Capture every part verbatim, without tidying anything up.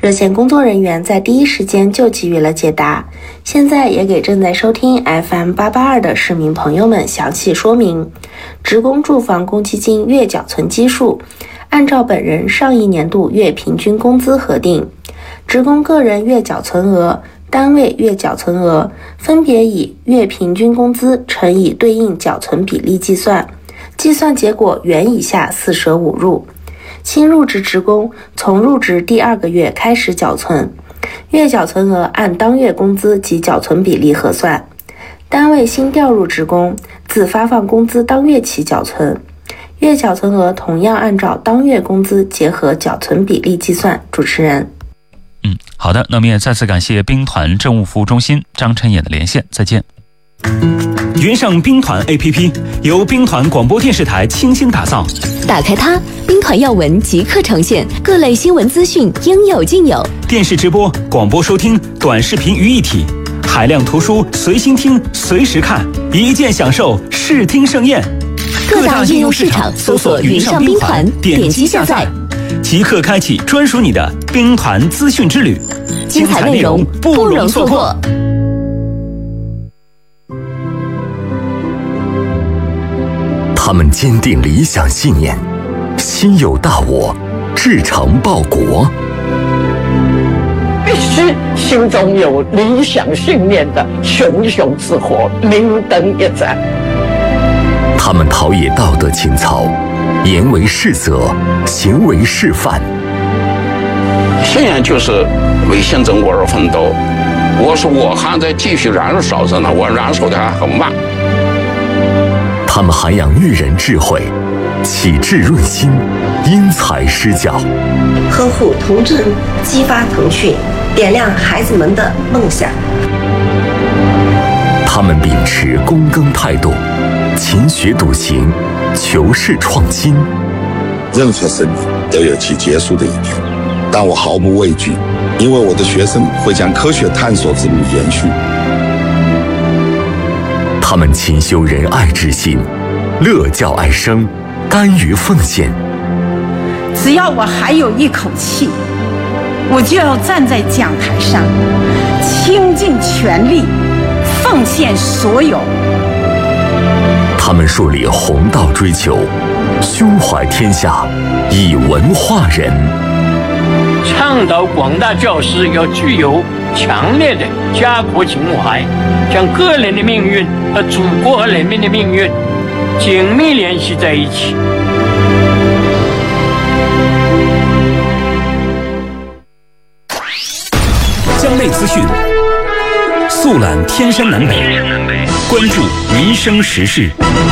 热线工作人员在第一时间就给予了解答。现在也给正在收听 F M 八八二的市民朋友们详细说明，职工住房公积金月缴存基数按照本人上一年度月平均工资核定，职工个人月缴存额、单位月缴存额分别以月平均工资乘以对应缴存比例计算，计算结果原以下四舍五入。新入职职工从入职第二个月开始缴存，月缴存额按当月工资及缴存比例核算。单位新调入职工自发放工资当月起缴存，月缴存额同样按照当月工资结合缴存比例计算。主持人。 嗯，好的，那么也再次感谢兵团政务服务中心张晨野的连线，再见。 云上兵团 A P P 由兵团广播电视台倾心打造， 打开它，兵团要闻即刻呈现，各类新闻资讯应有尽有， 电视直播、广播收听、短视频于一体，海量图书随心听随时看，一键享受视听盛宴。 各大应用市场搜索云上兵团，点击下载， 即刻开启专属你的兵团资讯之旅， 精彩内容不容错过。 他们坚定理想信念，心有大我，志诚报国。 必须心中有理想信念的熊熊之火，明灯一盏。 他们陶冶道德情操，言为是则，行为示范。 现在就是为新中国而奋斗。我说我还在继续燃烧着呢，我燃烧的还很慢。 他们涵养育人智慧，启智润心，因材施教， 呵护童真，激发腾讯，点亮孩子们的梦想。 他们秉持躬耕态度，勤学笃行，求是创新。 任何生命都有其结束的一天，但我毫不畏惧，因为我的学生会将科学探索之路延续。 他们勤修仁爱之心，乐教爱生，甘于奉献。 只要我还有一口气，我就要站在讲台上，倾尽全力，奉献所有。 他们树立弘道追求，胸怀天下，以文化人。 倡导广大教师要具有强烈的家国情怀，将个人的命运和祖国和人民的命运紧密联系在一起。 江内资讯，速览天山南北，关注民生时事。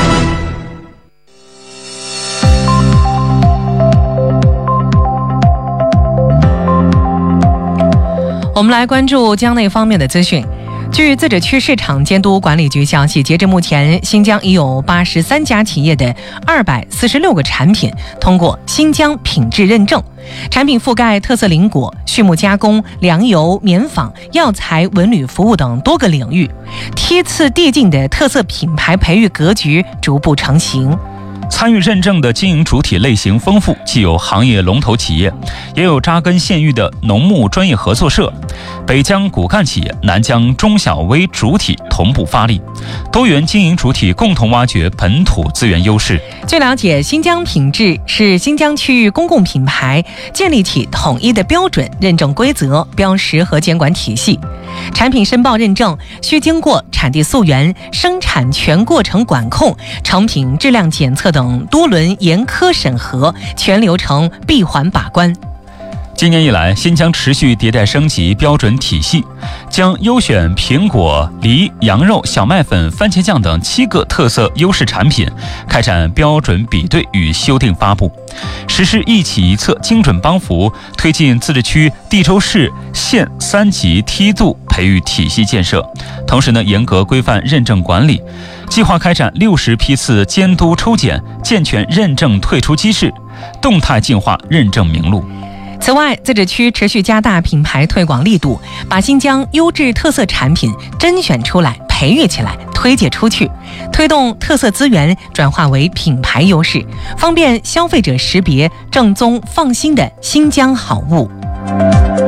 我们来关注江内方面的资讯。据自治区市场监督管理局消息，截至目前，新疆已有八十三家企业的二百四十六个产品通过新疆品质认证，产品覆盖特色林果、畜牧加工、粮油、棉纺、药材、文旅服务等多个领域，梯次递进的特色品牌培育格局逐步成型。 参与认证的经营主体类型丰富，既有行业龙头企业，也有扎根县域的农牧专业合作社，北疆骨干企业、南疆中小微主体同步发力，多元经营主体共同挖掘本土资源优势。 据了解，新疆品质是新疆区域公共品牌建立起统一的标准、认证规则、标识和监管体系。产品申报认证需经过产地溯源、生产全过程管控、成品质量检测等多轮严苛审核，全流程闭环把关。 今年以来，新疆持续迭代升级标准体系，将优选苹果、梨、羊肉、小麦粉、番茄酱等七个特色优势产品开展标准比对与修订发布，实施一企一策精准帮扶，推进自治区、地州市、县三级梯度培育体系建设。同时呢，严格规范认证管理，计划开展六十批次监督抽检，健全认证退出机制，动态净化认证名录。 此外，自治区持续加大品牌推广力度，把新疆优质特色产品甄选出来、培育起来、推介出去，推动特色资源转化为品牌优势，方便消费者识别正宗放心的新疆好物。